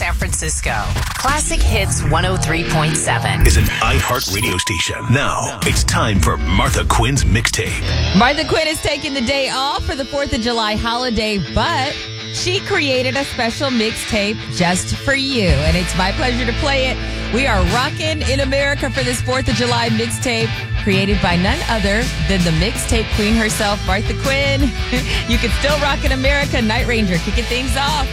San Francisco. Classic Hits 103.7 is an iHeart radio station. Now it's time for Martha Quinn's mixtape. Martha Quinn is taking the day off for the 4th of July holiday, but she created a special mixtape just for you. And it's my pleasure to play it. We are rocking in America for this 4th of July mixtape, created by none other than the mixtape queen herself, Martha Quinn. You can still rock in America. Night Ranger kicking things off.